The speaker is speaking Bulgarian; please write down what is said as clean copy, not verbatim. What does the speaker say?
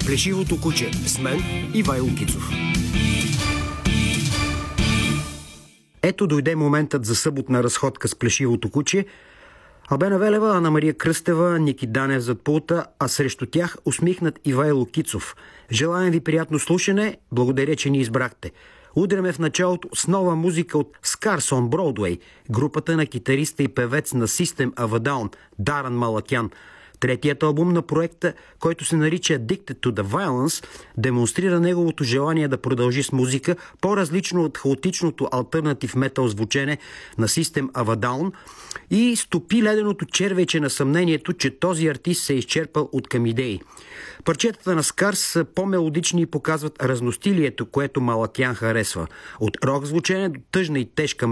Плешивото куче с мен Ивайло Кицов. Ето дойде моментът за съботна разходка с Плешивото куче. Албена Велева, Ана Мария Кръстева, Ники Данев зад пулта, а срещу тях усмихнат Ивайло Кицов. Желаем ви приятно слушане, благодаря, че ни избрахте. Удряме в началото с нова музика от Scars on Broadway, групата на китариста и певец на System of a Down, Даран Малакян. Третият албум на проекта, който се нарича Addicted to the Violence, демонстрира неговото желание да продължи с музика, по-различно от хаотичното альтернатив метал звучене на System of a Down, и стопи леденото червече на съмнението, че този артист се е изчерпал от към идеи. Парчетата на Scars са по-мелодични и показват разностилието, което Малакян харесва. От рок звучене до тъжна и тежка